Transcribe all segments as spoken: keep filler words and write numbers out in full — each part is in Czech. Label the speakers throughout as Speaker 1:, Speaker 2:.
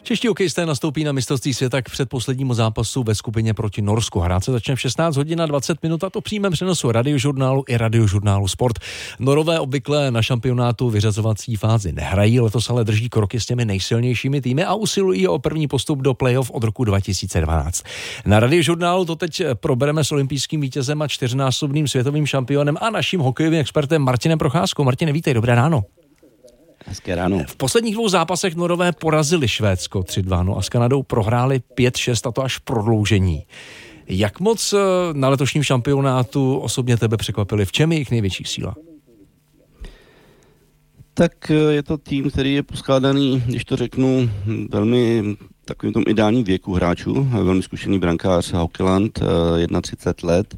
Speaker 1: Čeští hokejisté nastoupí na mistrovství světa k předposlednímu zápasu ve skupině proti Norsku. Hrát se začne v šestnáct hodin a dvacet minut a to přímém přenosu Radiožurnálu i Radiožurnálu Sport. Norové obvykle na šampionátu vyřazovací fázi nehrají, letos ale drží kroky s těmi nejsilnějšími týmy a usilují o první postup do playoff od roku dva tisíce dvanáct. Na Radiožurnálu to teď probereme s olympijským vítězem a čtyřnásobným světovým šampionem a naším hokejovým expertem Martinem Procházkou. Martine, vítej, dobré ráno.
Speaker 2: Hezké ráno.
Speaker 1: V posledních dvou zápasech Norové porazili Švédsko tři dva, no a s Kanadou prohráli pět šest a to až v prodloužení. Jak moc na letošním šampionátu osobně tebe překvapili? V čem je jejich největší síla?
Speaker 2: Tak je to tým, který je poskládaný, když to řeknu, velmi takovým tom ideálním věku hráčů. Velmi zkušený brankář Haukeland, třicet jedna let.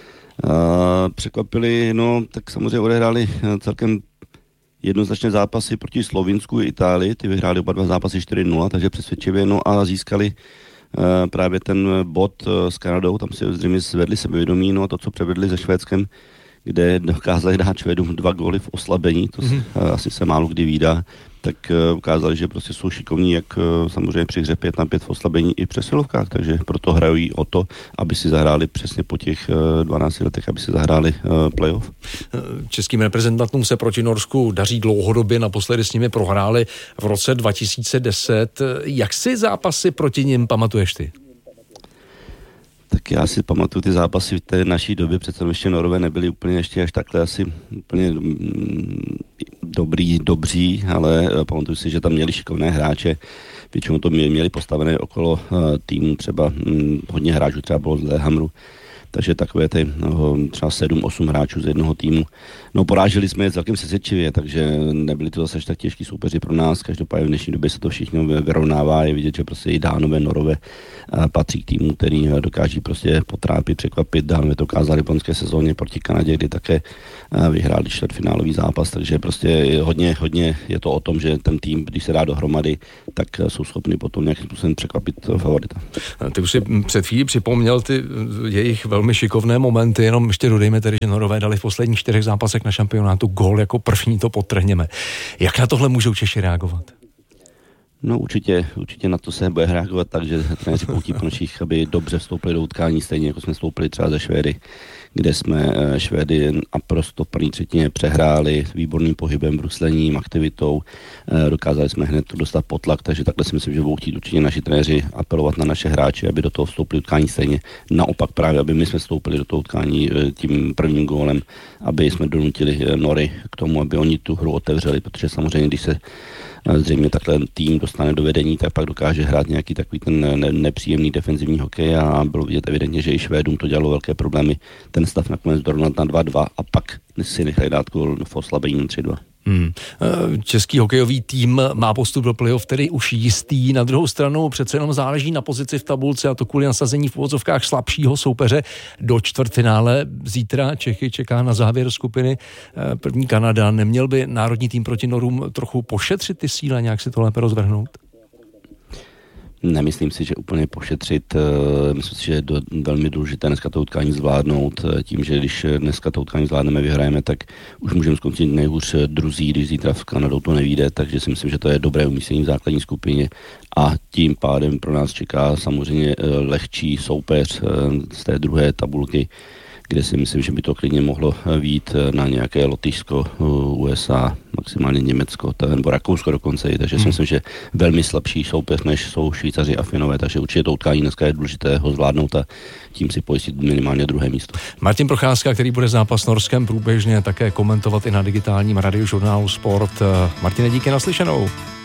Speaker 2: Překvapili, no tak samozřejmě odehráli celkem jednoznačné zápasy proti Slovinsku a Itálii, ty vyhráli oba dva zápasy čtyři nula, takže přesvědčivě, no a získali uh, právě ten bod uh, s Kanadou, tam si zřejmě zvedli sebevědomí, no a to, co předvedli se Švédskem, kde dokázali dát Švédům dva góly v oslabení, to mm-hmm. uh, asi se málo kdy vídá, tak uh, ukázali, že prostě jsou šikovní, jak uh, samozřejmě při hře pět na pět v oslabení i v přesilovkách, takže proto hrají o to, aby si zahráli přesně po těch uh, dvanácti letech, aby si zahráli uh, playoff.
Speaker 1: Českým reprezentantům se proti Norsku daří dlouhodobě, naposledy s nimi prohráli v roce dva tisíce deset. Jak si zápasy proti nim pamatuješ ty?
Speaker 2: Tak já si pamatuju ty zápasy v té naší době, přece ještě Norové nebyli úplně ještě až takhle asi úplně dobrý, dobří, ale pamatuju si, že tam měli šikovné hráče, většinou to měli postavené okolo týmu, třeba hodně hráčů, třeba bylo z Lillehammeru, takže takové ty no, třeba sedm osm hráčů z jednoho týmu. No poráželi jsme je celkem přesvědčivě, takže nebyli to zase tak těžký soupeři pro nás. Každopádně v dnešní době se to všichni vyrovnává, je vidět, že prostě i Dánové, Norové patří k týmu, který dokáží prostě potrápit, překvapit. Dánové to ukázali v loňské sezóně proti Kanadě, kdy také vyhráli čtvrtfinálový zápas, takže prostě hodně, hodně je to o tom, že ten tým, když se dá dohromady, tak jsou schopni potom nějakým způsobem překvapit favorita.
Speaker 1: Ty už si před chvílí připomněl ty jejich velmi šikovné momenty, jenom ještě dodejme tedy, že Norové dali v posledních čtyřech zápasech na šampionátu gól jako první, to podtrhněme. Jak na tohle můžou Češi reagovat?
Speaker 2: No určitě, určitě na to se bude reagovat tak, že trenéři poutí po nočích, aby dobře vstoupili do utkání, stejně jako jsme vstoupili třeba ze Švédy, kde jsme Švédy naprosto v první třetině přehráli s výborným pohybem, bruslením, aktivitou. Dokázali jsme hned to dostat pod tlak, takže takhle si myslím, že budou chtít určitě naši trenéři apelovat na naše hráče, aby do toho vstoupili utkání stejně. Naopak právě, aby my jsme vstoupili do toho utkání tím prvním gólem, aby jsme donutili Nory k tomu, aby oni tu hru otevřeli, protože samozřejmě, když se zřejmě takhle tým dostane do vedení, tak pak dokáže hrát nějaký takový ten ne- nepříjemný defenzivní hokej a bylo vidět evidentně, že i Švédům to dělalo velké problémy. Ten stav nakonec dorovnat na dva dva a pak si nechali dát gól v oslabení tři dva.
Speaker 1: Hmm. Český hokejový tým má postup do playoff tedy už jistý. Na druhou stranu přece jenom záleží na pozici v tabulce a to kvůli nasazení v uvozovkách slabšího soupeře do čtvrtfinále. Zítra Čechy čeká na závěr skupiny první Kanada. Neměl by národní tým proti Norům trochu pošetřit ty síly, nějak si to lépe rozvrhnout?
Speaker 2: Nemyslím si, že úplně pošetřit. Myslím si, že je do, velmi důležité dneska to utkání zvládnout. Tím, že když dneska to utkání zvládneme, vyhrajeme, tak už můžeme skončit nejhůř druzí, když zítra v Kanadou to nevyjde, takže si myslím, že to je dobré umístění v základní skupině a tím pádem pro nás čeká samozřejmě lehčí soupeř z té druhé tabulky, kde si myslím, že by to klidně mohlo vyjít na nějaké Lotyšsko, U S A, maximálně Německo, nebo Rakousko dokonce, takže hmm. si myslím, že velmi slabší soupeř, než jsou Švýcaři a Finové, takže určitě to utkání dneska je důležité ho zvládnout a tím si pojistit minimálně druhé místo.
Speaker 1: Martin Procházka, který bude zápas s Norskem průběžně také komentovat i na digitálním radiožurnálu Sport. Martine, díky, naslyšenou.